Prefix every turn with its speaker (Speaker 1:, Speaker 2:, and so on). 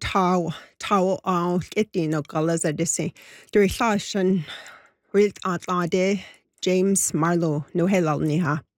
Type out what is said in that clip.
Speaker 1: tá á getí nó galas a disí. Dúir lá sin rilt á lá dé James Marlowe nó helalní ha.